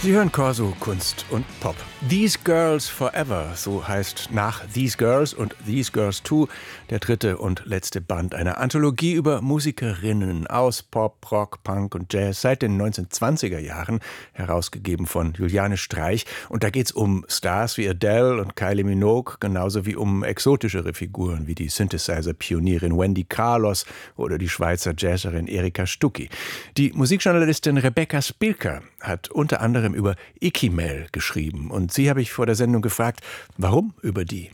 Sie hören Corso Kunst und Pop. These Girls Forever, so heißt nach These Girls und These Girls Too der dritte und letzte Band einer Anthologie über Musikerinnen aus Pop, Rock, Punk und Jazz seit den 1920er Jahren, herausgegeben von Juliane Streich. Und da geht's um Stars wie Adele und Kylie Minogue, genauso wie um exotischere Figuren wie die Synthesizer-Pionierin Wendy Carlos oder die Schweizer Jazzerin Erika Stucki. Die Musikjournalistin Rebecca Spilker hat unter anderem über Ikimel geschrieben. Und sie habe ich vor der Sendung gefragt, warum über die?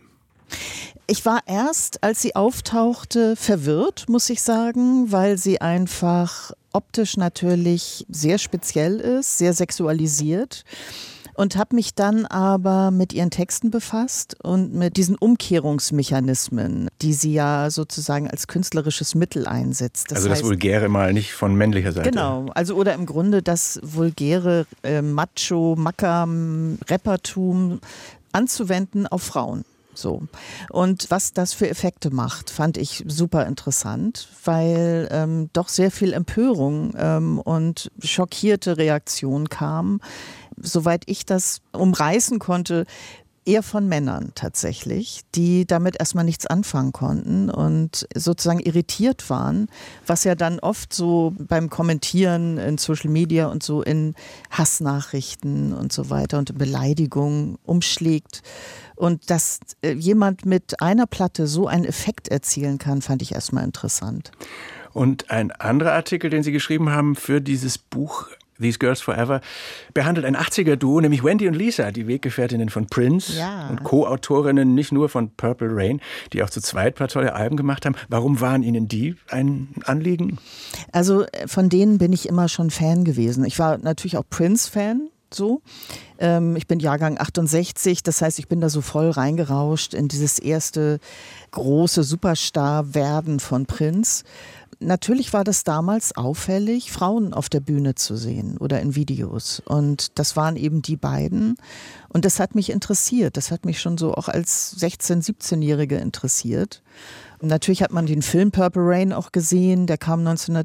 Ich war erst, als sie auftauchte, verwirrt, muss ich sagen, weil sie einfach optisch natürlich sehr speziell ist, sehr sexualisiert. Und habe mich dann aber mit ihren Texten befasst und mit diesen Umkehrungsmechanismen, die sie ja sozusagen als künstlerisches Mittel einsetzt. Das heißt, das Vulgäre mal nicht von männlicher Seite. Genau, also oder im Grunde das vulgäre Macho, Macker, Rappertum anzuwenden auf Frauen. So. Und was das für Effekte macht, fand ich super interessant, weil doch sehr viel Empörung und schockierte Reaktion kam, soweit ich das umreißen konnte, eher von Männern tatsächlich, die damit erstmal nichts anfangen konnten und sozusagen irritiert waren, was ja dann oft so beim Kommentieren in Social Media und so in Hassnachrichten und so weiter und Beleidigungen umschlägt. Und dass jemand mit einer Platte so einen Effekt erzielen kann, fand ich erstmal interessant. Und ein anderer Artikel, den Sie geschrieben haben für dieses Buch These Girls Forever, behandelt ein 80er-Duo, nämlich Wendy und Lisa, die Weggefährtinnen von Prince und Co-Autorinnen nicht nur von Purple Rain, die auch zu zweit ein paar tolle Alben gemacht haben. Warum waren Ihnen die ein Anliegen? Also von denen bin ich immer schon Fan gewesen. Ich war natürlich auch Prince-Fan. So. Ich bin Jahrgang 68, das heißt, ich bin da so voll reingerauscht in dieses erste große Superstar-Werden von Prince. Natürlich war das damals auffällig, Frauen auf der Bühne zu sehen oder in Videos. Und das waren eben die beiden. Und das hat mich interessiert. Das hat mich schon so auch als 16-, 17-Jährige interessiert. Und natürlich hat man den Film Purple Rain auch gesehen, der kam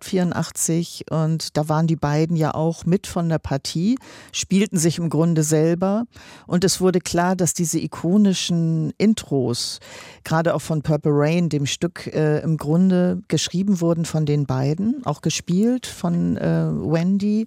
1984 und da waren die beiden ja auch mit von der Partie, spielten sich im Grunde selber und es wurde klar, dass diese ikonischen Intros, gerade auch von Purple Rain, dem Stück im Grunde geschrieben wurden von den beiden, auch gespielt von Wendy.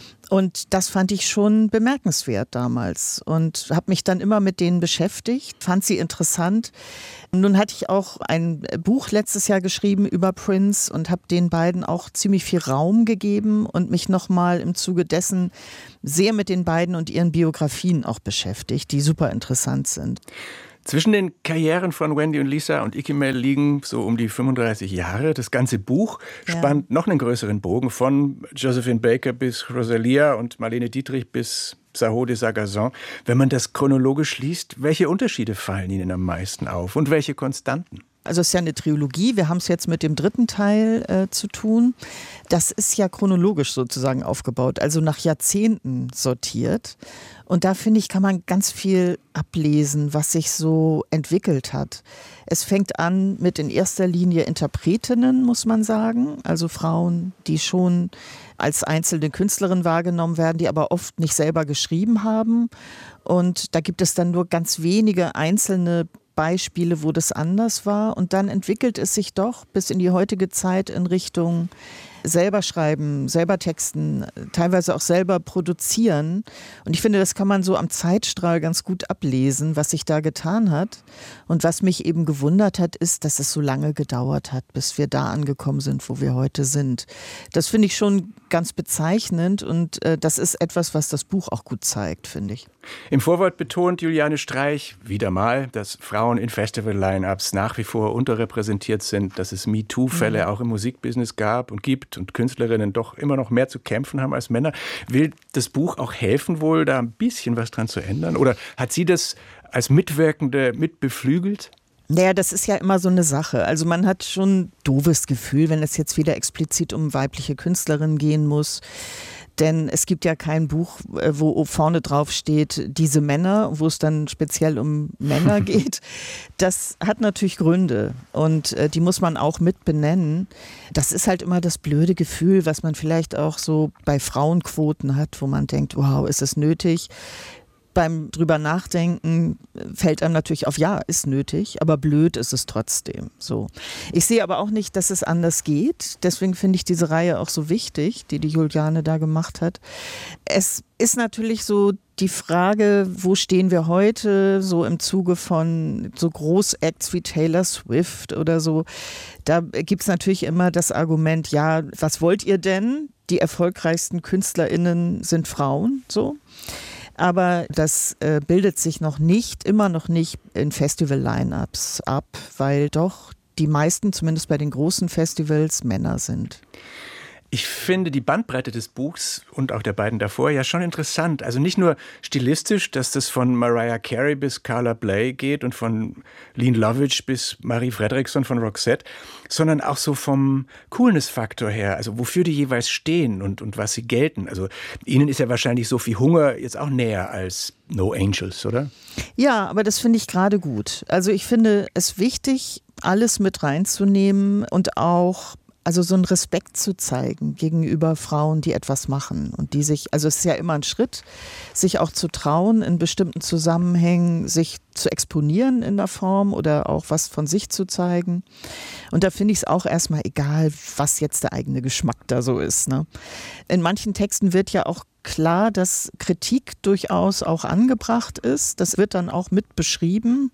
Und das fand ich schon bemerkenswert damals und habe mich dann immer mit denen beschäftigt, fand sie interessant. Nun hatte ich auch ein Buch letztes Jahr geschrieben über Prince und habe den beiden auch ziemlich viel Raum gegeben und mich nochmal im Zuge dessen sehr mit den beiden und ihren Biografien auch beschäftigt, die super interessant sind. Zwischen den Karrieren von Wendy und Lisa und Ikimel liegen so um die 35 Jahre. Das ganze Buch spannt noch einen größeren Bogen von Josephine Baker bis Rosalia und Marlene Dietrich bis Saho de Sagazon. Wenn man das chronologisch liest, welche Unterschiede fallen Ihnen am meisten auf und welche Konstanten? Also es ist ja eine Trilogie, wir haben es jetzt mit dem dritten Teil zu tun. Das ist ja chronologisch sozusagen aufgebaut, also nach Jahrzehnten sortiert. Und da finde ich, kann man ganz viel ablesen, was sich so entwickelt hat. Es fängt an mit in erster Linie Interpretinnen, muss man sagen. Also Frauen, die schon als einzelne Künstlerin wahrgenommen werden, die aber oft nicht selber geschrieben haben. Und da gibt es dann nur ganz wenige einzelne Beispiele, wo das anders war. Und dann entwickelt es sich doch bis in die heutige Zeit in Richtung selber schreiben, selber texten, teilweise auch selber produzieren. Und ich finde, das kann man so am Zeitstrahl ganz gut ablesen, was sich da getan hat. Und was mich eben gewundert hat, ist, dass es so lange gedauert hat, bis wir da angekommen sind, wo wir heute sind. Das finde ich schon ganz bezeichnend und das ist etwas, was das Buch auch gut zeigt, finde ich. Im Vorwort betont Juliane Streich wieder mal, dass Frauen in Festival-Line-Ups nach wie vor unterrepräsentiert sind, dass es MeToo-Fälle auch im Musikbusiness gab und gibt und Künstlerinnen doch immer noch mehr zu kämpfen haben als Männer. Will das Buch auch helfen, wohl da ein bisschen was dran zu ändern? Oder hat sie das als Mitwirkende mitbeflügelt? Naja, das ist ja immer so eine Sache. Also man hat schon ein doofes Gefühl, wenn es jetzt wieder explizit um weibliche Künstlerinnen gehen muss. Denn es gibt ja kein Buch, wo vorne drauf steht, diese Männer, wo es dann speziell um Männer geht. Das hat natürlich Gründe und die muss man auch mit benennen. Das ist halt immer das blöde Gefühl, was man vielleicht auch so bei Frauenquoten hat, wo man denkt, wow, ist es nötig? Beim drüber nachdenken fällt einem natürlich auf, ja, ist nötig, aber blöd ist es trotzdem. So. Ich sehe aber auch nicht, dass es anders geht. Deswegen finde ich diese Reihe auch so wichtig, die Juliane da gemacht hat. Es ist natürlich so die Frage, wo stehen wir heute, so im Zuge von so Großacts wie Taylor Swift oder so. Da gibt es natürlich immer das Argument, ja, was wollt ihr denn? Die erfolgreichsten KünstlerInnen sind Frauen, so. Aber das bildet sich immer noch nicht in Festival-Line-Ups ab, weil doch die meisten, zumindest bei den großen Festivals, Männer sind. Ich finde die Bandbreite des Buchs und auch der beiden davor ja schon interessant. Also nicht nur stilistisch, dass das von Mariah Carey bis Carla Bley geht und von Lean Lovitch bis Marie Fredriksson von Roxette, sondern auch so vom Coolness-Faktor her, also wofür die jeweils stehen und was sie gelten. Also Ihnen ist ja wahrscheinlich Sophie Hunger jetzt auch näher als No Angels, oder? Ja, aber das finde ich gerade gut. Also ich finde es wichtig, alles mit reinzunehmen und auch also so einen Respekt zu zeigen gegenüber Frauen, die etwas machen und die sich, also es ist ja immer ein Schritt, sich auch zu trauen, in bestimmten Zusammenhängen sich zu exponieren in der Form oder auch was von sich zu zeigen. Und da finde ich es auch erstmal egal, was jetzt der eigene Geschmack da so ist, ne? In manchen Texten wird ja auch klar, dass Kritik durchaus auch angebracht ist. Das wird dann auch mit beschrieben.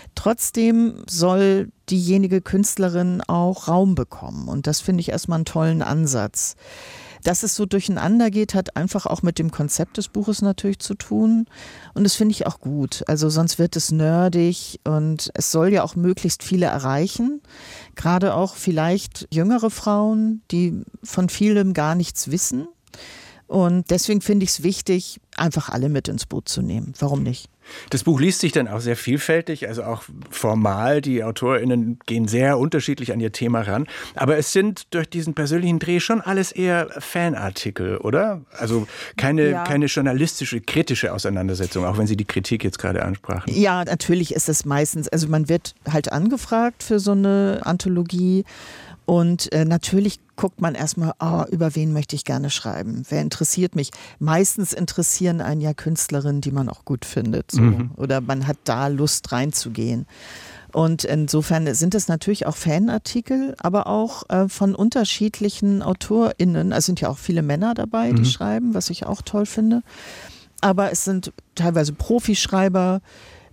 Trotzdem soll diejenige Künstlerin auch Raum bekommen. Und das finde ich erstmal einen tollen Ansatz. Dass es so durcheinander geht, hat einfach auch mit dem Konzept des Buches natürlich zu tun. Und das finde ich auch gut. Also sonst wird es nerdig und es soll ja auch möglichst viele erreichen. Gerade auch vielleicht jüngere Frauen, die von vielem gar nichts wissen. Und deswegen finde ich es wichtig, einfach alle mit ins Boot zu nehmen. Warum nicht? Das Buch liest sich dann auch sehr vielfältig, also auch formal. Die AutorInnen gehen sehr unterschiedlich an ihr Thema ran. Aber es sind durch diesen persönlichen Dreh schon alles eher Fanartikel, oder? Also keine journalistische, kritische Auseinandersetzung, auch wenn Sie die Kritik jetzt gerade ansprachen. Ja, natürlich ist es meistens, also man wird halt angefragt für so eine Anthologie. Und natürlich guckt man erstmal, über wen möchte ich gerne schreiben? Wer interessiert mich? Meistens interessieren einen ja Künstlerinnen, die man auch gut findet. So. Oder man hat da Lust reinzugehen. Und insofern sind es natürlich auch Fanartikel, aber auch von unterschiedlichen AutorInnen. Es sind ja auch viele Männer dabei, die schreiben, was ich auch toll finde. Aber es sind teilweise Profischreiber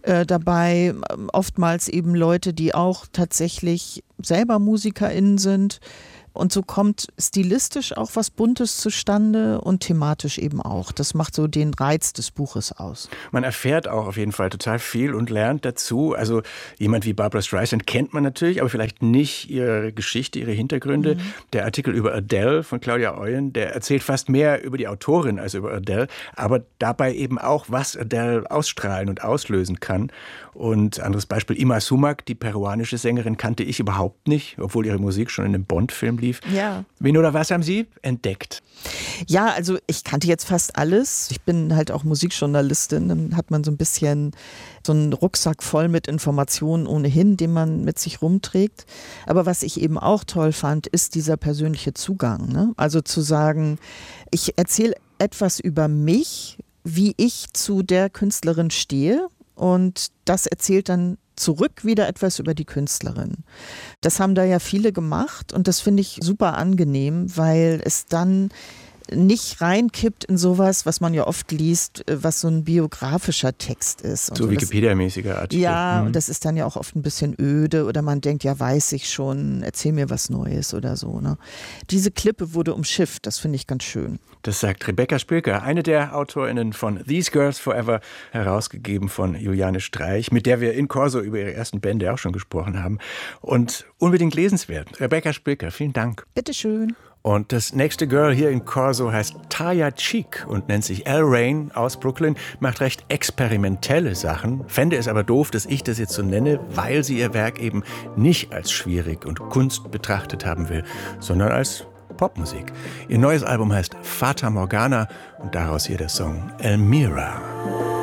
dabei, oftmals eben Leute, die auch tatsächlich selber MusikerInnen sind. Und so kommt stilistisch auch was Buntes zustande und thematisch eben auch. Das macht so den Reiz des Buches aus. Man erfährt auch auf jeden Fall total viel und lernt dazu. Also jemand wie Barbra Streisand kennt man natürlich, aber vielleicht nicht ihre Geschichte, ihre Hintergründe. Der Artikel über Adele von Claudia Oyen, der erzählt fast mehr über die Autorin als über Adele, aber dabei eben auch, was Adele ausstrahlen und auslösen kann. Und anderes Beispiel, Ima Sumac, die peruanische Sängerin, kannte ich überhaupt nicht, obwohl ihre Musik schon in einem Bond-Film lief. Ja. Wen oder was haben Sie entdeckt? Ja, also ich kannte jetzt fast alles. Ich bin halt auch Musikjournalistin. Dann hat man so ein bisschen so einen Rucksack voll mit Informationen ohnehin, den man mit sich rumträgt. Aber was ich eben auch toll fand, ist dieser persönliche Zugang, ne? Also zu sagen, ich erzähle etwas über mich, wie ich zu der Künstlerin stehe. Und das erzählt dann zurück wieder etwas über die Künstlerin. Das haben da ja viele gemacht und das finde ich super angenehm, weil es dann nicht reinkippt in sowas, was man ja oft liest, was so ein biografischer Text ist. Und so Wikipedia-mäßiger Artikel. Ja, und das ist dann ja auch oft ein bisschen öde oder man denkt, ja, weiß ich schon, erzähl mir was Neues oder so, ne? Diese Klippe wurde umschifft, das finde ich ganz schön. Das sagt Rebecca Spilker, eine der AutorInnen von These Girls Forever, herausgegeben von Juliane Streich, mit der wir in Corso über ihre ersten Bände auch schon gesprochen haben. Und unbedingt lesenswert. Rebecca Spilker, vielen Dank. Bitteschön. Und das nächste Girl hier in Corso heißt Taya Cheek und nennt sich Elle Rain aus Brooklyn, macht recht experimentelle Sachen, fände es aber doof, dass ich das jetzt so nenne, weil sie ihr Werk eben nicht als schwierig und Kunst betrachtet haben will, sondern als Popmusik. Ihr neues Album heißt Fata Morgana und daraus hier der Song Elmira.